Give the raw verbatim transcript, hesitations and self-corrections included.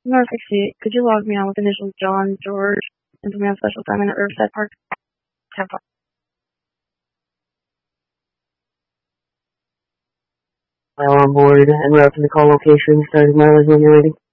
Number sixty-eight. Could you log me on with initials John, George, and put me on special assignment at Riverside Park? Have fun. File on board and route to the call location, starting mileage when you're ready.